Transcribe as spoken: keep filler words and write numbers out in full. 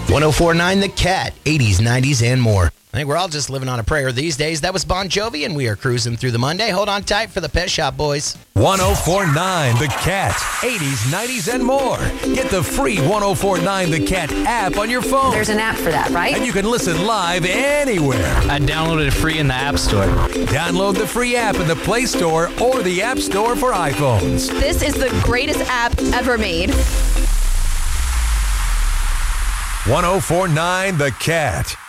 one oh four point nine The Cat, eighties, nineties, and more. I think we're all just living on a prayer these days. That was Bon Jovi, and we are cruising through the Monday. Hold on tight for the Pet Shop Boys. one oh four point nine The Cat, eighties, nineties, and more. Get the free one oh four point nine The Cat app on your phone. There's an app for that, right? And you can listen live anywhere. I downloaded it free in the App Store. Download the free app in the Play Store or the App Store for iPhones. This is the greatest app ever made. one oh four point nine The Cat.